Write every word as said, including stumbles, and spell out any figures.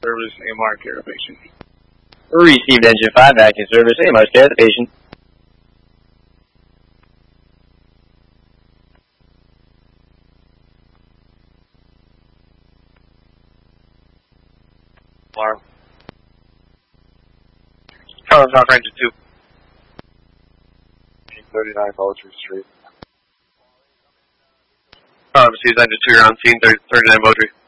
Service, A M R, care of patient. Received engine five, active service, A M R, care of the patient. Alarm. Charles Rock Ranger two. thirty-nine Poetry Street. Uh, receives engine two, you're on scene, thirty-nine Poetry.